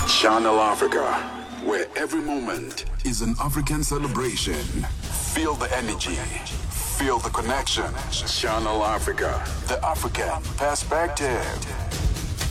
Channel Africa, where every moment is an African celebration. Feel the energy, feel the connection. Channel Africa, the African perspective.